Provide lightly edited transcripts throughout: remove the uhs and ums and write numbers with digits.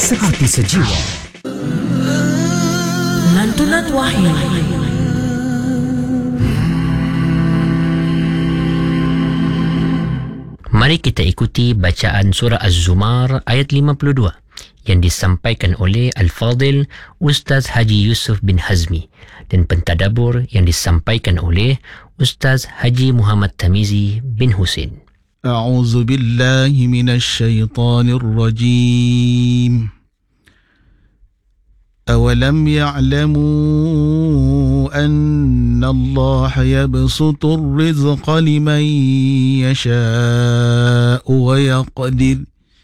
Sehati sejiwa. Lantunan Wahyu. Mari kita ikuti bacaan surah Az-Zumar ayat 52 yang disampaikan oleh Al-Fadil Ustaz Haji Yusuf bin Hazmi dan pentadabur yang disampaikan oleh Ustaz Haji Muhammad Tamizi bin Husin. أعوذ بالله من الشيطان الرجيم أولم يعلموا أن الله يبسط الرزق لمن يشاء ويقدر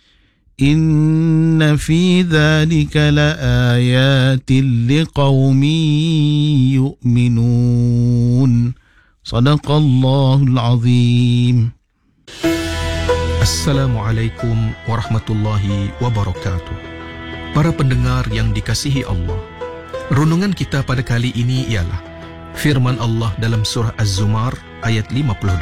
إن في ذلك لآيات لقوم يؤمنون صدق الله العظيم. Assalamualaikum warahmatullahi wabarakatuh. Para pendengar yang dikasihi Allah, renungan kita pada kali ini ialah firman Allah dalam surah Az-Zumar ayat 52.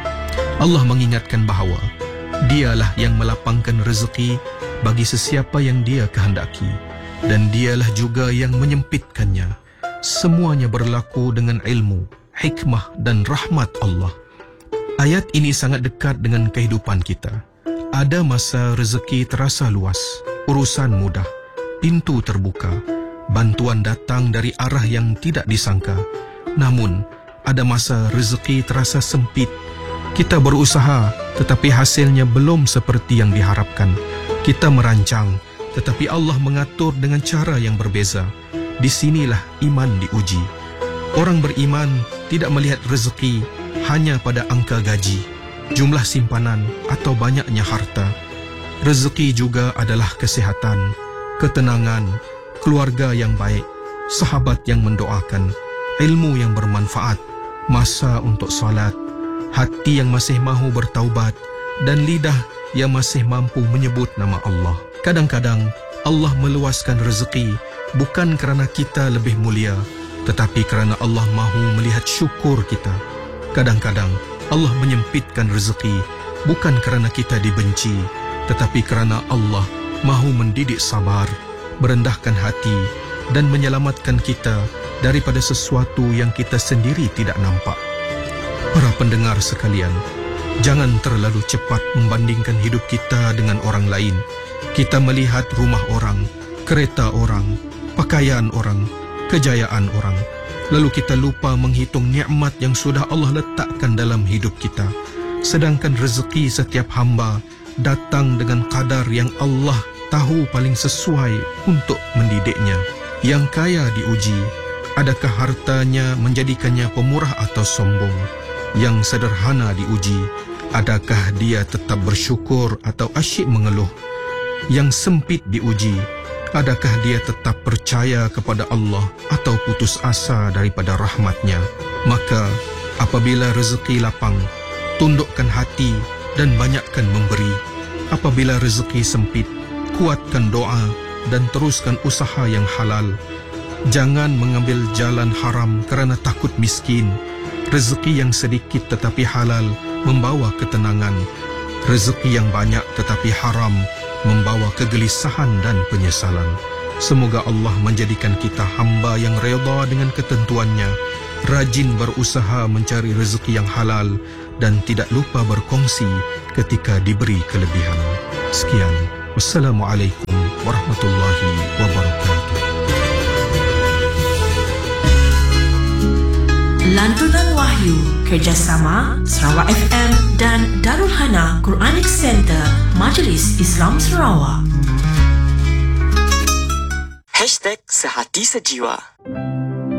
Allah mengingatkan bahawa Dialah yang melapangkan rezeki bagi sesiapa yang Dia kehendaki, dan Dialah juga yang menyempitkannya. Semuanya berlaku dengan ilmu, hikmah dan rahmat Allah. Ayat ini sangat dekat dengan kehidupan kita. Ada masa rezeki terasa luas, urusan mudah, pintu terbuka, bantuan datang dari arah yang tidak disangka. Namun, ada masa rezeki terasa sempit. Kita berusaha, tetapi hasilnya belum seperti yang diharapkan. Kita merancang, tetapi Allah mengatur dengan cara yang berbeza. Di sinilah iman diuji. Orang beriman tidak melihat rezeki hanya pada angka gaji, jumlah simpanan atau banyaknya harta. Rezeki juga adalah kesihatan, ketenangan, keluarga yang baik, sahabat yang mendoakan, ilmu yang bermanfaat, masa untuk salat, hati yang masih mahu bertaubat, dan lidah yang masih mampu menyebut nama Allah. Kadang-kadang Allah meluaskan rezeki bukan kerana kita lebih mulia, tetapi kerana Allah mahu melihat syukur kita. Kadang-kadang Allah menyempitkan rezeki bukan kerana kita dibenci, tetapi kerana Allah mahu mendidik sabar, merendahkan hati dan menyelamatkan kita daripada sesuatu yang kita sendiri tidak nampak. Para pendengar sekalian, jangan terlalu cepat membandingkan hidup kita dengan orang lain. Kita melihat rumah orang, kereta orang, pakaian orang, kejayaan orang, lalu kita lupa menghitung nikmat yang sudah Allah letakkan dalam hidup kita. Sedangkan rezeki setiap hamba datang dengan kadar yang Allah tahu paling sesuai untuk mendidiknya. Yang kaya diuji, adakah hartanya menjadikannya pemurah atau sombong? Yang sederhana diuji, adakah dia tetap bersyukur atau asyik mengeluh? Yang sempit diuji, adakah dia tetap percaya kepada Allah atau putus asa daripada rahmat-Nya? Maka, apabila rezeki lapang, tundukkan hati dan banyakkan memberi. Apabila rezeki sempit, kuatkan doa dan teruskan usaha yang halal. Jangan mengambil jalan haram kerana takut miskin. Rezeki yang sedikit tetapi halal membawa ketenangan. Rezeki yang banyak tetapi haram membawa kegelisahan dan penyesalan. Semoga Allah menjadikan kita hamba yang redha dengan ketentuannya, rajin berusaha mencari rezeki yang halal dan tidak lupa berkongsi ketika diberi kelebihan. Sekian. Wassalamualaikum warahmatullahi wabarakatuh. Lantunan Wahyu, kerjasama Sarawak FM dan Darul Hana Quranic Center, Majlis Islam Sarawak. #Sehati Sejiwa.